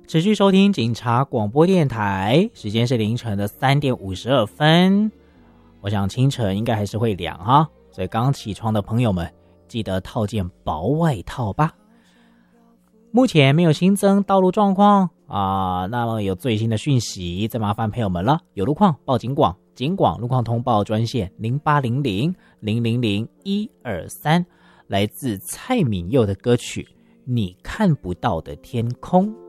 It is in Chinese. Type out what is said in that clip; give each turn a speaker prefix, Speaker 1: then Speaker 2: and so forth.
Speaker 1: 持续收听警察广播电台，时间是凌晨的3点52分。我想清晨应该还是会凉哈，所以刚起床的朋友们记得套件薄外套吧。目前没有新增道路状况那么有最新的讯息再麻烦朋友们了。有路况报警广，警广路况通报专线0800000123，来自蔡敏佑的歌曲《你看不到的天空》。